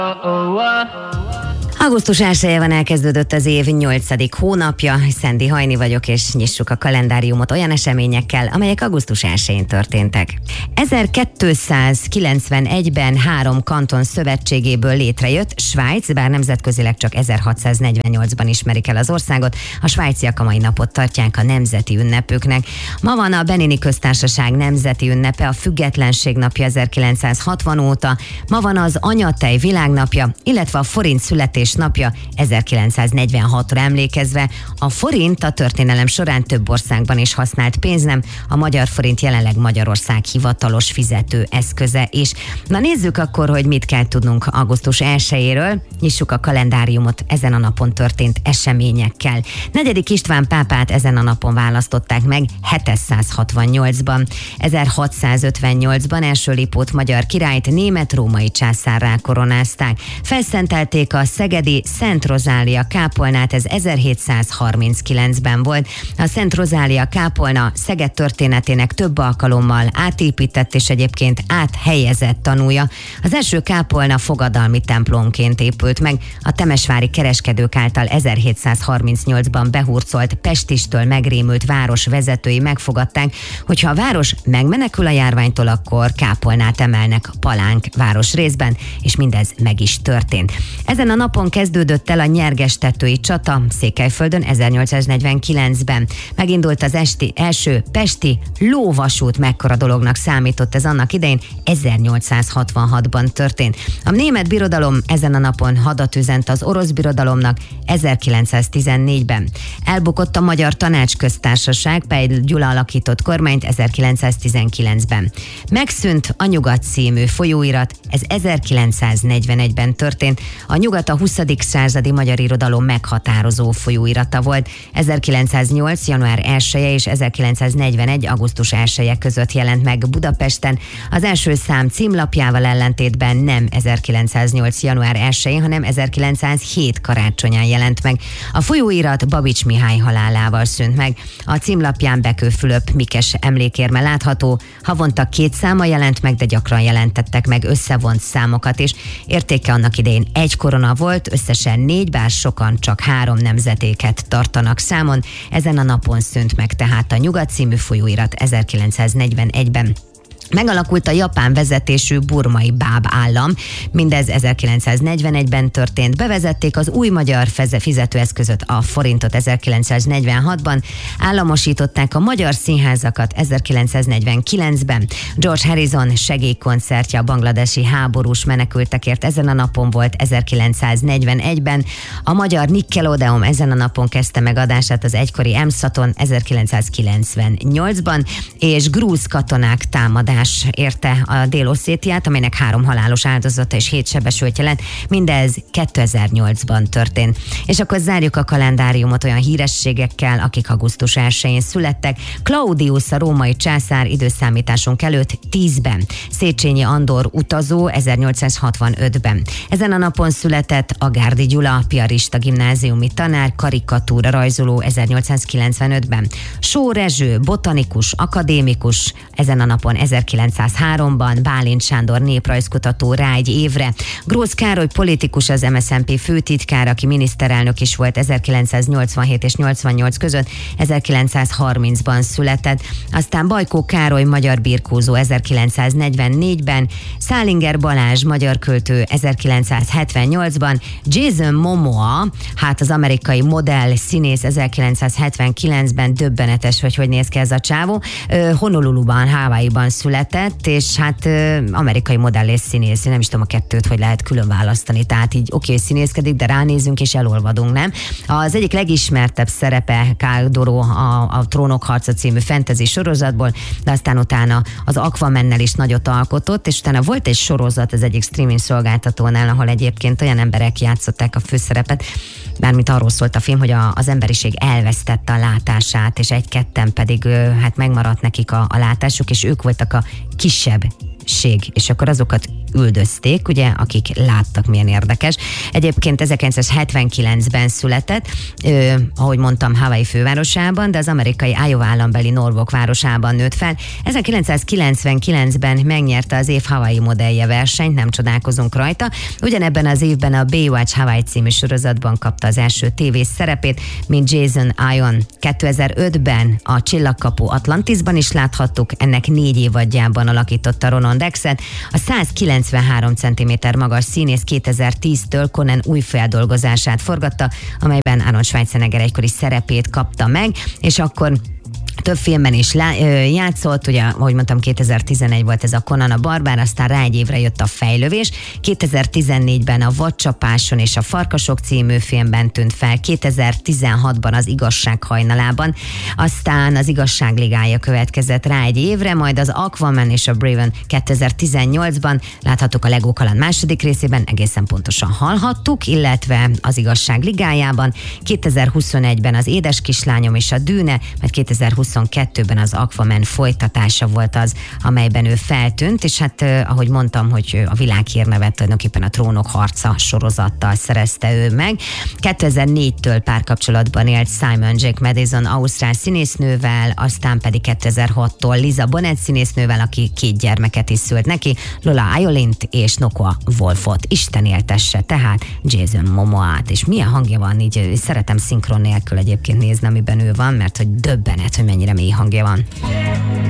Augusztus 1-e van, elkezdődött az év 8. hónapja. Szendi Hajni vagyok, és nyissuk a kalendáriumot olyan eseményekkel, amelyek augusztus 1-én történtek. 1291-ben 3 kanton szövetségéből létrejött Svájc, bár nemzetközileg csak 1648-ban ismerik el az országot. A svájciak a mai napot tartják a nemzeti ünnepüknek. Ma van a Benini Köztársaság nemzeti ünnepe, a Függetlenség napja 1960 óta. Ma van az anyatej világnapja, illetve a forint születésnapja 1946-ra emlékezve. A forint a történelem során több országban is használt pénznem, a magyar forint jelenleg Magyarország hivatalos fizető eszköze is. Na nézzük akkor, hogy mit kell tudnunk augusztus 1-éről. Nyissuk a kalendáriumot ezen a napon történt eseményekkel. 4. István pápát ezen a napon választották meg 768-ban. 1658-ban első Lipót magyar királyt német-római császárrá koronázták. Felszentelték a szegedi Szent Rozália kápolnát, ez 1739-ben volt. A Szent Rozália kápolna Szeged történetének több alkalommal átépített és egyébként áthelyezett tanúja. Az első kápolna fogadalmi templomként épült meg. A temesvári kereskedők által 1738-ban behurcolt, Pestistől megrémült város vezetői megfogadták, hogyha a város megmenekül a járványtól, akkor kápolnát emelnek Palánk városrészben, és mindez meg is történt. Ezen a napon kezdődött el a nyergestetői csata Székelyföldön 1849-ben. Megindult az első pesti lóvasút, mekkora dolognak számított ez annak idején, 1866-ban történt. A német birodalom ezen a napon hadat üzent az orosz birodalomnak 1914-ben. Elbukott a Magyar Tanácsköztársaság, Pejl Gyula alakított kormányt 1919-ben. Megszűnt a Nyugat című folyóirat, ez 1941-ben történt. A Nyugat a 20. századi magyar irodalom meghatározó folyóirata volt. 1908. január 1-e és 1941. augusztus 1-e között jelent meg Budapesten. Az első szám címlapjával ellentétben nem 1908. január 1-én, hanem 1907 karácsonyán jelent meg. A folyóirat Babics Mihály halálával szűnt meg. A címlapján Bekő Fülöp Mikes emlékérme látható. Havonta 2 száma jelent meg, de gyakran jelentettek meg összevont számokat is. Értéke annak idején 1 korona volt, összesen 4, bár sokan csak 3 nemzedéket tartanak számon. Ezen a napon szűnt meg tehát a Nyugat című folyóirat 1941-ben. Megalakult a japán vezetésű burmai báb állam, mindez 1941-ben történt. Bevezették az új magyar fizetőeszközöt, a forintot 1946-ban, államosították a magyar színházakat 1949-ben. George Harrison segélykoncertje a bangladesi háborús menekültekért ezen a napon volt 1941-ben. A magyar Nickelodeon ezen a napon kezdte meg adását az egykori M-Saturn 1998-ban, és grúz katonák támadás érte a Dél-Oszétiát, amelynek 3 halálos áldozata és 7 sebesült jelent. Mindez 2008-ban történt. És akkor zárjuk a kalendáriumot olyan hírességekkel, akik augusztus 1-én születtek. Claudius, a római császár időszámításunk előtt 10-ben. Széchenyi Andor utazó 1865-ben. Ezen a napon született Agárdi Gyula, piarista gimnáziumi tanár, karikatúra rajzoló 1895-ben. Só Rezső, botanikus, akadémikus, ezen a napon 1903-ban, Bálint Sándor néprajzkutató rágy évre. Grósz Károly politikus, az MSZNP főtitkár, aki miniszterelnök is volt 1987 és 88 között, 1930-ban született. Aztán Bajkó Károly, magyar birkózó 1944-ben, Szálinger Balázs, magyar költő 1978-ban, Jason Momoa, hát az amerikai modell színész 1979-ben, döbbenetes, hogy néz ki ez a csávó, Honoluluban, Hawaiiban született, és hát amerikai modell és színész, nem is tudom a kettőt, hogy lehet külön választani, tehát így oké, színészkedik, de ránézünk és elolvadunk, nem? Az egyik legismertebb szerepe Khal Drogo a Trónok harca című fantasy sorozatból, de aztán utána az Aquamannel is nagyot alkotott, és utána volt egy sorozat az egyik streaming szolgáltatónál, ahol egyébként olyan emberek játszották a főszerepet, mármint arról szólt a film, hogy az emberiség elvesztette a látását, és 1-2 pedig hát megmaradt nekik a látásuk, és ők voltak a kisebbség, és akkor azokat üldözték, ugye, akik láttak, milyen érdekes. Egyébként 1979-ben született, ahogy mondtam, Hawaii fővárosában, de az amerikai Iowa állambeli Norwalk városában nőtt fel. 1999-ben megnyerte az év Hawaii modellje versenyt, nem csodálkozunk rajta. Ugyanebben az évben a Baywatch Hawaii című sorozatban kapta az első tévés szerepét, mint Jason Ion. 2005-ben a Csillagkapu Atlantisban is láthattuk, ennek 4 évadjában alakította Ronan Dexet. A 193 cm magas színész 2010-től Conan új feldolgozását forgatta, amelyben Arnold Schwarzenegger egykori szerepét kapta meg, és akkor több filmben is játszott, ugye, ahogy mondtam, 2011 volt ez a Conan a Barbár, aztán rá egy évre jött a Fejlövés, 2014-ben a Vadcsapáson és a Farkasok című filmben tűnt fel, 2016-ban az Igazság hajnalában, aztán az Igazság ligája következett rá egy évre, majd az Aquaman és a Braven 2018-ban, láthattuk a Lego kaland második részében, egészen pontosan hallhattuk, illetve az Igazság ligájában, 2021-ben az Édes kislányom és a Dűne, mert 2022-ben az Aquaman folytatása volt az, amelyben ő feltűnt, és hát ahogy mondtam, hogy a világhírnevet tulajdonképpen a Trónok harca sorozattal szerezte ő meg. 2004-től párkapcsolatban élt Simon J. Madison ausztrál színésznővel, aztán pedig 2006-tól Liza Bonet színésznővel, aki 2 gyermeket is szült neki, Lola Iolint és Nokoa Wolfot. Isten éltesse, tehát Jason Momoát, és milyen hangja van, így szeretem szinkron nélkül egyébként nézni, amiben ő van, mert hogy döbbenet, hogy mennyire mély hangja van.